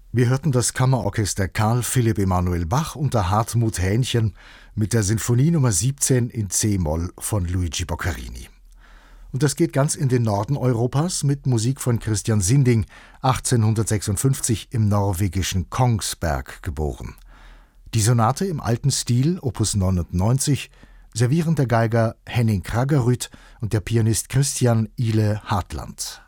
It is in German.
Wir hörten das Kammerorchester Carl Philipp Emanuel Bach unter Hartmut Hähnchen mit der Sinfonie Nummer 17 in C-Moll von Luigi Boccherini. Und das geht ganz in den Norden Europas mit Musik von Christian Sinding, 1856 im norwegischen Kongsberg geboren. Die Sonate im alten Stil, Opus 99, servieren der Geiger Henning Kraggerud und der Pianist Christian Ile Hartland.